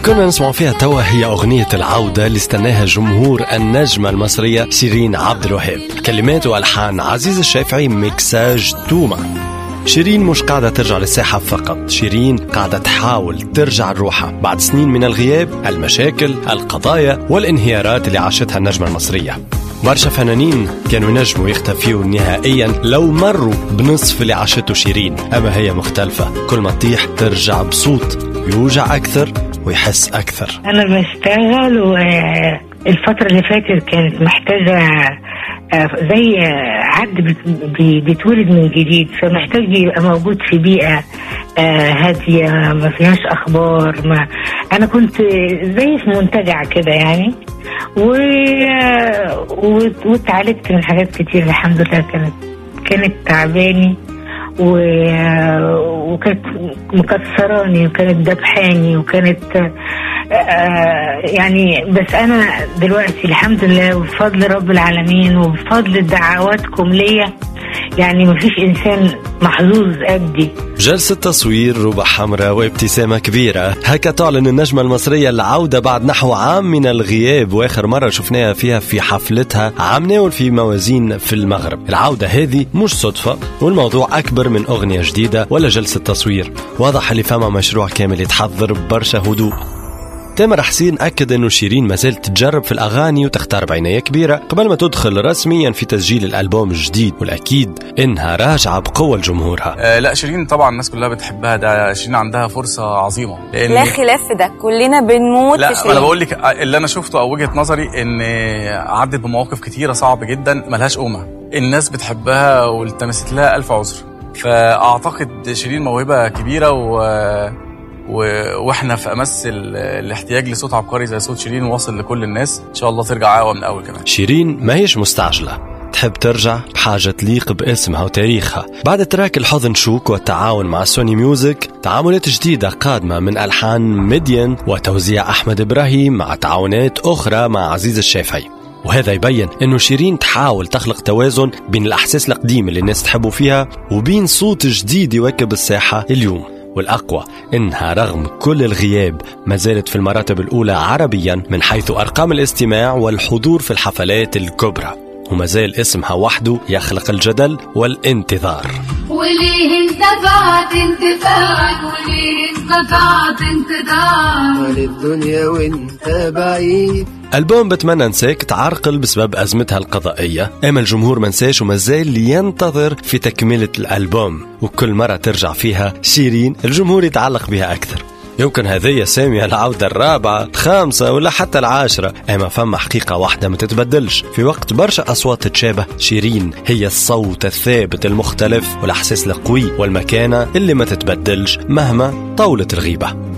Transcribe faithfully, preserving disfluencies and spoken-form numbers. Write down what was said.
كنا نسمع فيها توا هي أغنية العودة اللي استناها جمهور النجمة المصرية شيرين عبد الوهاب. كلمات وألحان عزيز الشافعي، ميكساج توما. شيرين مش قاعدة ترجع للساحة فقط، شيرين قاعدة تحاول ترجع لروحها بعد سنين من الغياب، المشاكل، القضايا والانهيارات اللي عاشتها النجمة المصرية. برشا فنانين كانوا ينجموا يختفيوا نهائيا لو مروا بنصف اللي عاشته شيرين، أما هي مختلفة، كل ما تطيح ترجع بصوت يوجع أكثر ويحس أكثر. أنا بشتغل والفترة اللي فاتت كانت محتاجة زي عد بيتولد من جديد، فمحتاج يبقى موجود في بيئة هادية ما فيهاش أخبار. ما أنا كنت زي في منتجع كده يعني، و... واتعالجت من حاجات كتير الحمد لله. كانت كانت تعباني و... وكانت مكسراني وكانت دبحاني وكانت آه يعني. بس أنا دلوقتي الحمد لله وبفضل رب العالمين وبفضل دعواتكم ليا يعني مفيش إنسان محظوظ قدي. جلسة تصوير، روبة حمراء وابتسامة كبيرة، هكا تعلن النجمة المصرية العودة بعد نحو عام من الغياب، وآخر مرة شفناها فيها في حفلتها عم ناول في موازين في المغرب. العودة هذه مش صدفة، والموضوع أكبر من أغنية جديدة ولا جلسة تصوير. واضح اللي فما مشروع كامل يتحضر ببرشا هدوء. تامر حسين أكد أنه شيرين ما زالت تجرب في الأغاني وتختار بعناية كبيرة قبل ما تدخل رسميا في تسجيل الألبوم الجديد، والأكيد إنها راجعة بقوة لجمهورها. آه لا شيرين طبعا الناس كلها بتحبها، ده شيرين عندها فرصة عظيمة. لا خلاف في ده، كلنا بنموت لا في شيرين. أنا بقول لك اللي أنا شفته أو وجهة نظري إن عدت بمواقف كتيرة صعبة جدا ملهاش قومة، الناس بتحبها والتمست لها ألف عذر. فأعتقد شيرين موهبة كبيرة و و... واحنا في امس الاحتياج لصوت عبقري زي صوت شيرين واصل لكل الناس. ان شاء الله ترجع اقوى من اول كمان. شيرين ما هيش مستعجله، تحب ترجع بحاجه تليق باسمها وتاريخها. بعد تراك الحزن شوك والتعاون مع سوني ميوزك، تعاملات جديده قادمه من الحان ميديان وتوزيع احمد ابراهيم مع تعاونات اخرى مع عزيز الشافعي. وهذا يبين انه شيرين تحاول تخلق توازن بين الاحساس القديم اللي الناس تحبوا فيها وبين صوت جديد يواكب الساحه اليوم. والأقوى إنها رغم كل الغياب ما زالت في المراتب الأولى عربيا من حيث أرقام الاستماع والحضور في الحفلات الكبرى، وما زال اسمها وحده يخلق الجدل والانتظار. وليه انتفعت انتفاعك وليه انقطعت انتظار وللدنيا وانت بعيد. ألبوم بتمنى نساك تعرقل بسبب أزمتها القضائية، أما الجمهور منساش وما زال ينتظر في تكملة الألبوم، وكل مرة ترجع فيها شيرين الجمهور يتعلق بها أكثر. يمكن هذه سامية العودة الرابعة الخامسة ولا حتى العاشرة، أما فما حقيقة واحدة ما تتبدلش. في وقت برشا أصوات تتشابه، شيرين هي الصوت الثابت المختلف والإحساس القوي والمكانة اللي ما تتبدلش مهما طولت الغيبة.